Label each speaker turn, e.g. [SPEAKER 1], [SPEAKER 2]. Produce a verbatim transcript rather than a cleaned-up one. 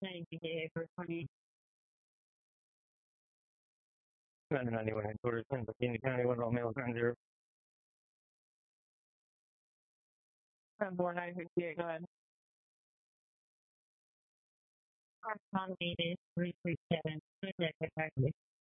[SPEAKER 1] Same behavior twenty.
[SPEAKER 2] nine ninety-one headquarters, San Joaquin County, one Romeo Grande.
[SPEAKER 1] From four nine fifty-eight, go ahead. Our phone meeting is three three seven. Good day, exactly.